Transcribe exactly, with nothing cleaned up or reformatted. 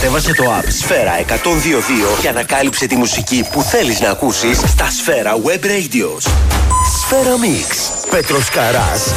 Κατέβασε το app Σφαίρα εκατόν δύο δύο και ανακάλυψε τη μουσική που θέλεις να ακούσεις στα Σφαίρα Web Radios. Σφαίρα Mix. Πέτρος Καράς.